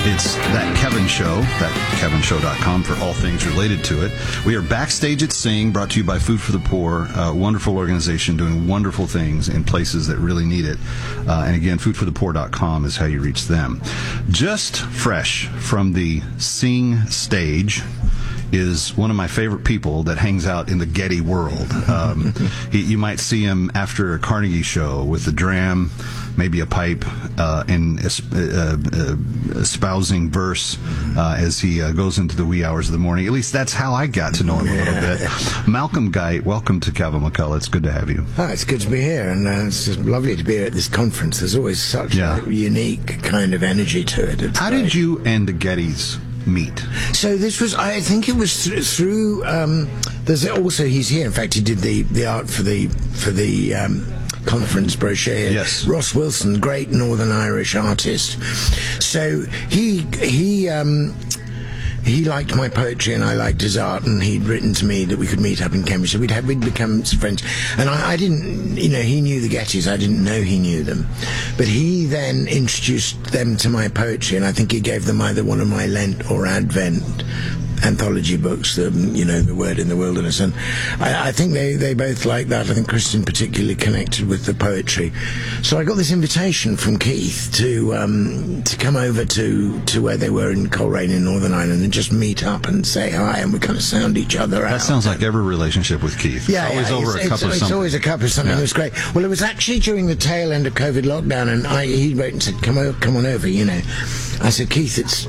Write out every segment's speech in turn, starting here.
It's That Kevin Show, thatkevinshow.com for all things related to it. We are backstage at Sing, brought to you by Food for the Poor, a wonderful organization doing wonderful things in places that really need it. And again, foodforthepoor.com is how you reach them. Just fresh from the Sing stage is one of my favorite people that hangs out in the Getty world. You might see him after a Carnegie show with a dram, maybe a pipe, and espousing verse as he goes into the wee hours of the morning. At least that's how I got to know him a little bit. Malcolm Guite, welcome to Kevin McCullough. It's good to have you. Oh, it's good to be here, and it's just lovely to be here at this conference. There's always such a unique kind of energy to it. How did you and the Gettys meet? So this was, I think it was through, there's also, he's here, in fact he did the art for the conference brochure. Yes. Ross Wilson, great Northern Irish artist. So he liked my poetry and I liked his art, and he'd written to me that we could meet up in Cambridge. So we'd become friends. And I didn't, he knew the Gettys. I didn't know he knew them. But he then introduced them to my poetry, and I think he gave them either one of my Lent or Advent anthology books, The Word in the Wilderness, and I think they both liked that. I think Christian particularly connected with the poetry. So I got this invitation from Keith to come over to where they were in Coleraine in Northern Ireland and just meet up and say hi, and we kind of sound each other out. That sounds like every relationship with Keith. Yeah, it's always over a cup of something. It's always a cup of something. Yeah. It was great. Well, it was actually during the tail end of COVID lockdown, and he wrote and said, come on over, I said, Keith, it's,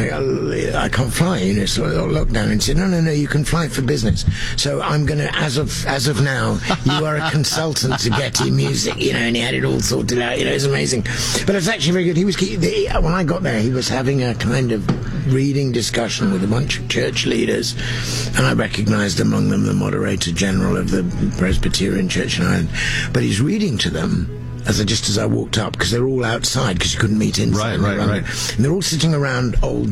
I can't fly, it's lockdown. And he said, no, you can fly for business. So I'm going to, as of now, you are a consultant to Getty Music, and he had it all sorted out, it was amazing. But it's actually very good. When I got there, he was having a kind of reading discussion with a bunch of church leaders, and I recognized among them the moderator general of the Presbyterian Church in Ireland. But he's reading to them as I walked up, because they're all outside because you couldn't meet inside. Right. And they're all sitting around old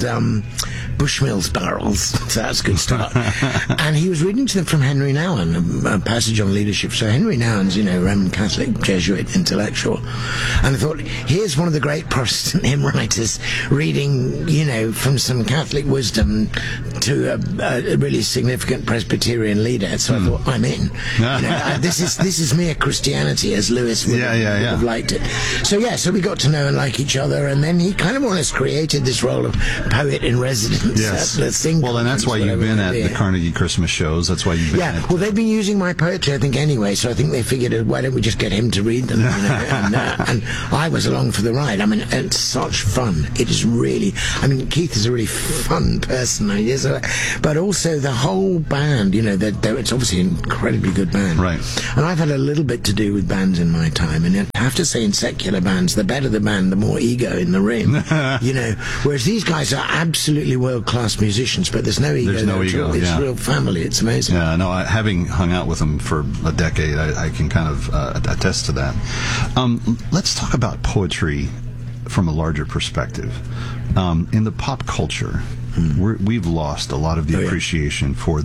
Bushmills barrels, so that's a good start. And he was reading to them from Henry Nouwen, a passage on leadership. So Henry Nouwen's, Roman Catholic Jesuit intellectual. And I thought, here's one of the great Protestant hymn writers reading, from some Catholic wisdom to a really significant Presbyterian leader. So I thought, I'm in. This is mere Christianity, as Lewis would have liked it. So we got to know and like each other, and then he kind of almost created this role of poet in residence. Yes. Well, and that's why you've been at the Carnegie Christmas shows. That's why you've been at... Well, they've been using my poetry, I think, anyway, so I think they figured, why don't we just get him to read them, and I was along for the ride. I mean, it's such fun. It is really... Keith is a really fun person, but also the whole band, it's obviously an incredibly good band. Right. And I've had a little bit to do with bands in my time, and I have to say, in secular bands, the better the band, the more ego in the room. Whereas these guys are absolutely world-class musicians, but there's no ego. There's no ego. It's real family. It's amazing. Yeah, no, having hung out with them for a decade, I can kind of attest to that. Let's talk about poetry from a larger perspective. In the pop culture, we've lost a lot of the appreciation for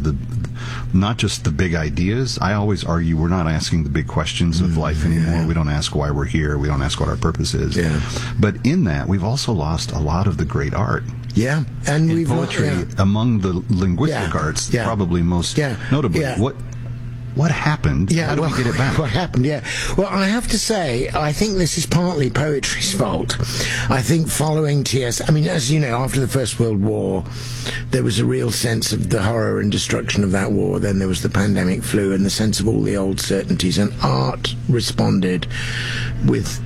not just the big ideas. I always argue we're not asking the big questions of life anymore. We don't ask why we're here. We don't ask what our purpose is. Yeah. But in that, we've also lost a lot of the great art. Yeah, and we've poetry among the linguistic arts, probably most notably. Yeah. What happened? How do we get it back? What happened? Well, I have to say, I think this is partly poetry's fault. I think following T.S. as you know, after the First World War, there was a real sense of the horror and destruction of that war. Then there was the pandemic flu and the sense of all the old certainties, and art responded with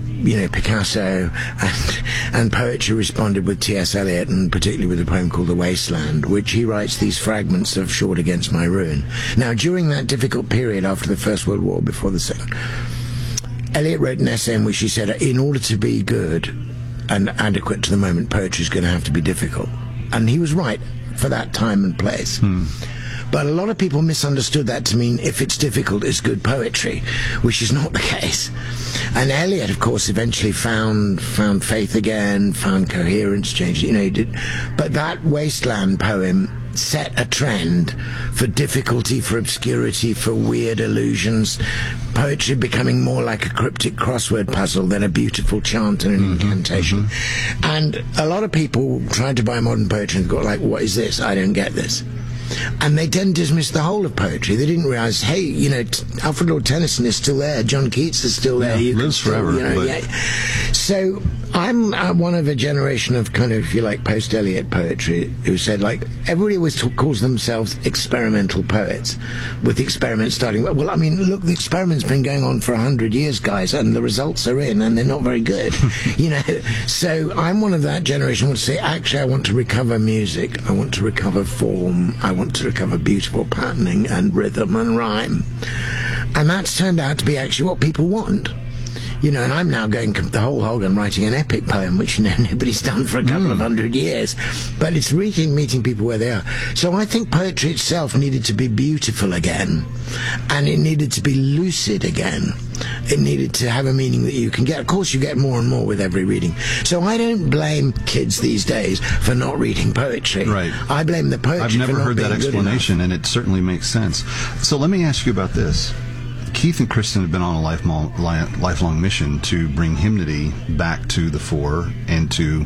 Picasso, and poetry responded with T.S. Eliot, and particularly with a poem called The Wasteland, which he writes these fragments of Short Against My Ruin. Now, during that difficult period after the First World War, before the Second, Eliot wrote an essay in which he said, in order to be good and adequate to the moment, poetry is going to have to be difficult. And he was right for that time and place. But a lot of people misunderstood that to mean if it's difficult, it's good poetry, which is not the case. And Eliot, of course, eventually found faith again, found coherence, changed, he did. But that Wasteland poem set a trend for difficulty, for obscurity, for weird illusions. Poetry becoming more like a cryptic crossword puzzle than a beautiful chant and an incantation. And a lot of people tried to buy modern poetry and got like, what is this? I don't get this. And they then dismissed the whole of poetry. They didn't realize, hey, you know, Alfred Lord Tennyson is still there, John Keats is still there. Yeah, lives forever. You know, but... yeah. So I'm one of a generation of kind of, if you like, post-Eliot poetry who said, like, everybody always calls themselves experimental poets, with the experiment starting. Well, I mean, look, the experiment's been going on for 100 years, guys, and the results are in, and they're not very good, you know. So I'm one of that generation who would say, actually, I want to recover music, I want to recover form, I want to recover beautiful patterning and rhythm and rhyme. And that's turned out to be actually what people want. You know, and I'm now going the whole hog and writing an epic poem, which, you know, nobody's done for a couple of 100 years. But it's really meeting people where they are. So I think poetry itself needed to be beautiful again. And it needed to be lucid again. It needed to have a meaning that you can get. Of course, you get more and more with every reading. So I don't blame kids these days for not reading poetry. Right. I blame the poetry. I've never for not heard that being good explanation, enough. and it certainly makes sense. So let me ask you about this. Keith and Kristen have been on a lifelong mission to bring hymnody back to the fore and to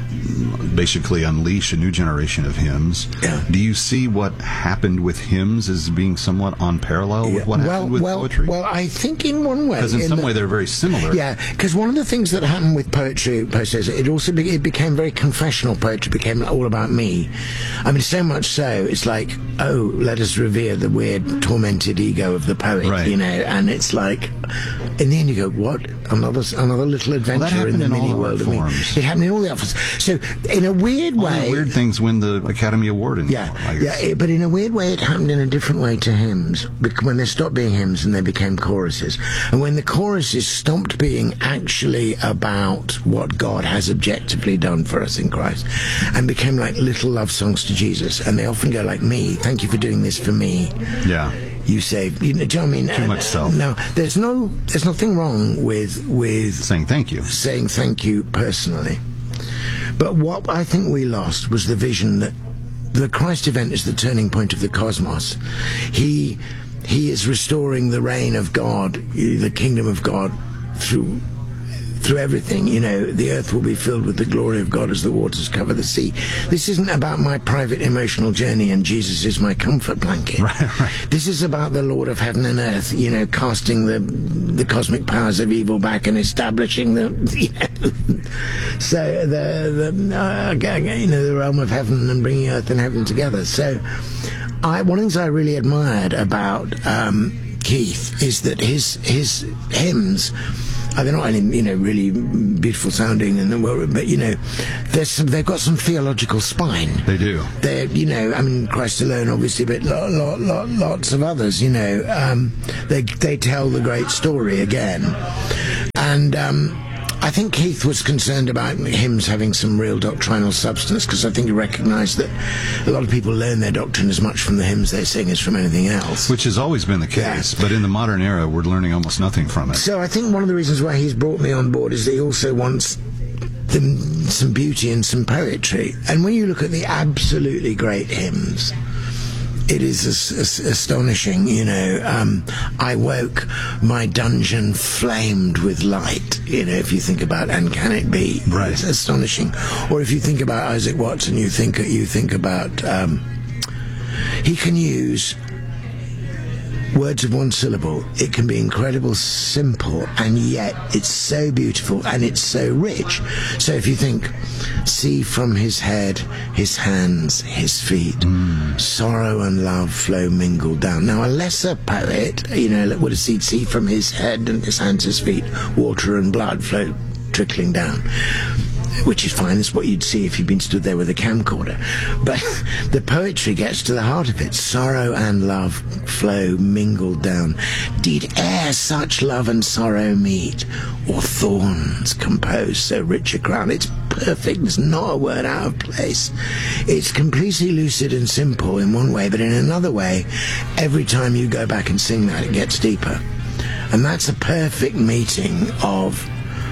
basically unleash a new generation of hymns. Yeah. Do you see what happened with hymns as being somewhat on parallel with what happened with poetry? Well, I think in one way. Because in some way they're very similar. Yeah, because one of the things that happened with poetry, it also it became very confessional. Poetry became all about me. I mean, so much so, it's like, oh, let us revere the weird, tormented ego of the poet, right. You know, and it's like, in the end you go, what? Another little adventure in the mini world of me. It happened in all the offices. So, in a weird way... All the weird things win the Academy Award in but in a weird way it happened in a different way to hymns, when they stopped being hymns and they became choruses. And when the choruses stopped being actually about what God has objectively done for us in Christ and became like little love songs to Jesus, and they often go like, me, thank you for doing this for me. Yeah. You say, you know, do you know what I mean? Too much self. No, there's nothing wrong with saying thank you. Saying thank you personally. But what I think we lost was the vision that the Christ event is the turning point of the cosmos. He is restoring the reign of God, the kingdom of God through everything. You know, the earth will be filled with the glory of God as the waters cover the sea. This isn't about my private emotional journey and Jesus is my comfort blanket. Right. This is about the Lord of heaven and earth, you know, casting the cosmic powers of evil back and establishing the, you know, so the realm of heaven and bringing earth and heaven together. So one of the things I really admired about Keith is that his hymns, they're not only, you know, really beautiful sounding, but, you know, they've got some theological spine. They do. They're, you know, I mean, Christ alone, obviously, but lots of others, you know. They tell the great story again. And I think Keith was concerned about hymns having some real doctrinal substance, because I think he recognised that a lot of people learn their doctrine as much from the hymns they sing as from anything else. Which has always been the case, but in the modern era, we're learning almost nothing from it. So I think one of the reasons why he's brought me on board is that he also wants some beauty and some poetry. And when you look at the absolutely great hymns, it is astonishing, you know. I woke, my dungeon flamed with light, you know, if you think about And Can It Be? Right. It's astonishing. Or if you think about Isaac Watson, you think about, he can use words of one syllable. It can be incredible simple, and yet it's so beautiful and it's so rich. So if you think, see from his head, his hands, his feet, sorrow and love flow mingled down. Now a lesser poet, you know, would have seen, see from his head and his hands, his feet, water and blood flow trickling down. Which is fine, it's what you'd see if you'd been stood there with a camcorder. But the poetry gets to the heart of it. Sorrow and love flow mingled down. Did e'er such love and sorrow meet, or thorns compose so rich a crown? It's perfect, there's not a word out of place. It's completely lucid and simple in one way, but in another way, every time you go back and sing that, it gets deeper. And that's a perfect meeting of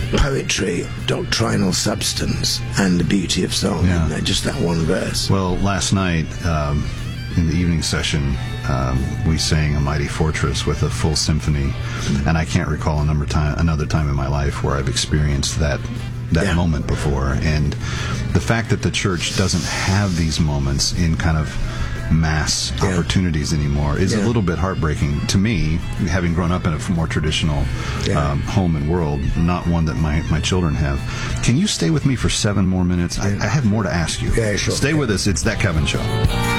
poetry, doctrinal substance, and the beauty of song. Yeah. You know, just that one verse. Well, last night in the evening session, we sang A Mighty Fortress with a full symphony, and I can't recall another time in my life where I've experienced that Yeah. moment before. And the fact that the church doesn't have these moments in kind of mass Yeah. opportunities anymore is a Yeah. little bit heartbreaking to me, having grown up in a more traditional Yeah. home and world, not one that my children have. Can you stay with me for 7 more minutes? I have more to ask you. Yeah, sure. Stay with us. It's That Kevin Show.